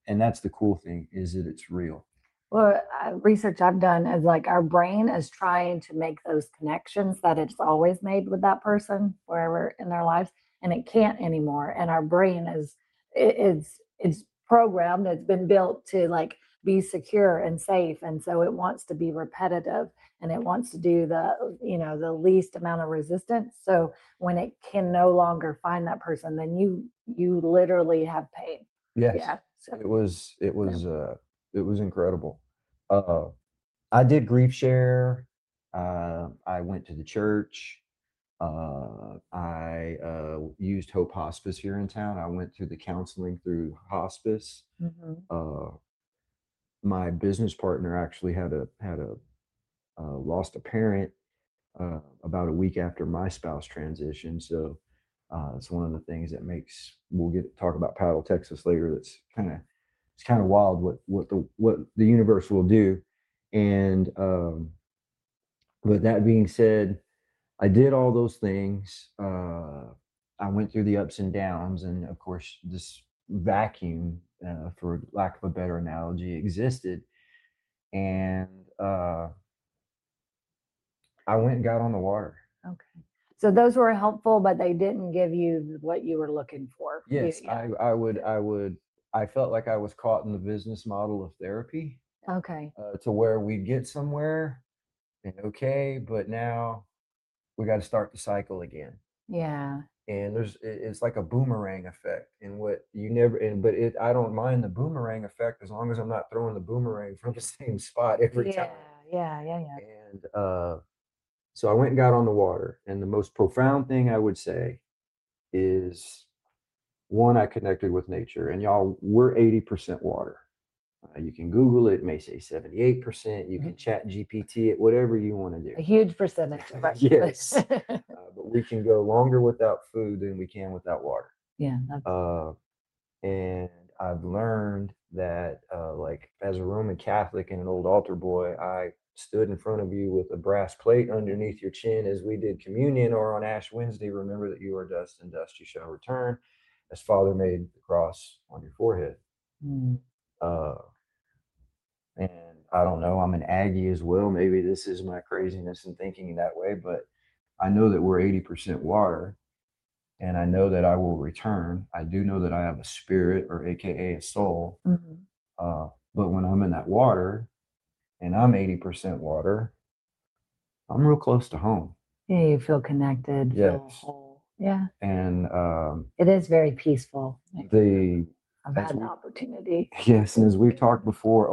and that's the cool thing is that it's real. Well, research I've done is like our brain is trying to make those connections that it's always made with that person wherever in their lives, and it can't anymore. And our brain is it's programmed, it's been built to like be secure and safe, and so it wants to be repetitive and it wants to do the least amount of resistance. So when it can no longer find that person, then you literally have pain. Yes, Yeah. So it was it yeah. was uh it was incredible. Uh, I did grief share. I went to the church. I used Hope Hospice here in town. I went through the counseling through hospice. Mhm. Uh, my business partner actually had a lost a parent about a week after my spouse transitioned. So it's one of the things that makes we'll get to talk about Paddle, Texas later. That's kind of wild what the universe will do. And but that being said, I did all those things. I went through the ups and downs, and of course, this vacuum, for lack of a better analogy, existed. And I went and got on the water. Okay. So those were helpful, but they didn't give you what you were looking for. Yes, Yeah. I felt like I was caught in the business model of therapy, Okay. to where we get somewhere and okay, but now we got to start the cycle again. Yeah. And it's like a boomerang effect, and what you never and but it I don't mind the boomerang effect as long as I'm not throwing the boomerang from the same spot every time. Yeah. Yeah. Yeah. Yeah. And so I went and got on the water, and the most profound thing I would say is one, I connected with nature, and y'all, we're 80% water. You can Google it, it may say 78%. You Mhm. can chat GPT it, whatever you want to do. A huge percentage of us. Yes. But we can go longer without food than we can without water. Yeah. That's, Uh, and I've learned that, like, as a Roman Catholic and an old altar boy, I stood in front of you with a brass plate underneath your chin as we did communion, or on Ash Wednesday, remember that you are dust and dust you shall return, as Father made the cross on your forehead. mm, Uh, and I don't know, I'm an Aggie as well. Maybe this is my craziness in thinking that way, but I know that we're 80% water, and I know that I will return. I do know that I have a spirit, or AKA a soul. mhm. But when I'm in that water and I'm 80% water, I'm real close to home. Yeah, you feel connected, feel Yes. whole. Yeah. And It is very peaceful. the, I've as had the we, opportunity. yes, and as we've Yeah. talked before,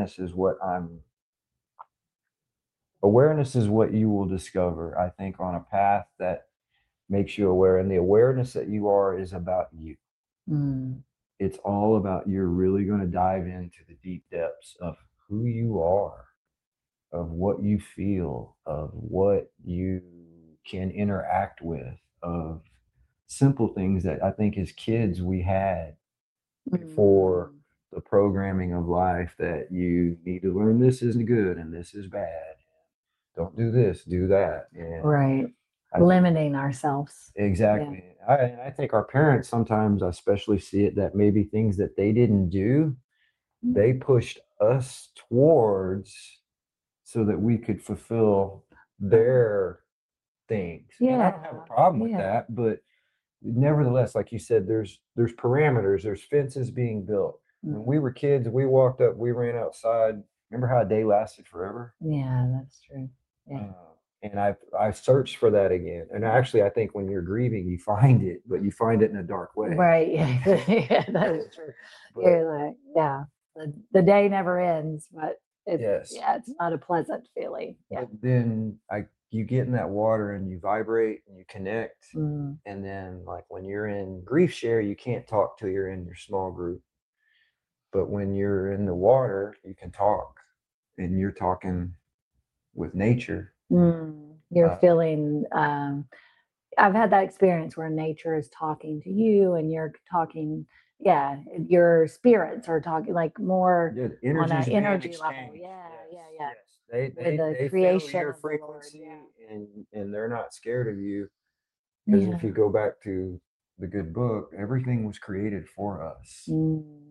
awareness is what you will discover, I think, on a path that makes you aware. And the awareness that you are is about you. Mm, It's all about you're really going to dive into the deep depths of who you are, of what you feel, of what you can interact with, of simple things that I think as kids we had before mm. the programming of life, that you need to learn this is good and this is bad. Don't do this, do that. And Right. I think Limiting ourselves. Yeah. exactly. I think our parents sometimes, I especially see it, that maybe things that they didn't do, they pushed us towards so that we could fulfill their things. And I don't have a Yeah. problem with Yeah. that, but nevertheless, like you said, there's parameters, there's fences being built. When we Mhm. were kids, we walked up, we ran outside. Remember how a day lasted forever? Yeah, that's true. Yeah. Uh, and I've searched for that again. And actually, I think when you're grieving, you find it, but you find it in a dark way. Right. Yeah. Yeah, that is true. But You're like, yeah, the day never ends, but yes, yeah, it's not a pleasant feeling. Yeah. but then you get in that water and you vibrate and you connect. Mm, And then, like, when you're in grief share, you can't talk till you're in your small group. But when you're in the water, you can talk, and you're talking with nature. you're Uh, feeling, I've had that experience where nature is talking to you and you're talking, yeah, your spirits are talking like more yeah, the on an energy's being energy level. exchanged. Yeah. Yes, Yeah. Yeah. yes. They With they the they feel creation your of the Lord. frequency, and they're not scared of you. Because if you Yeah. go back to the good book, everything was created for us. Yeah.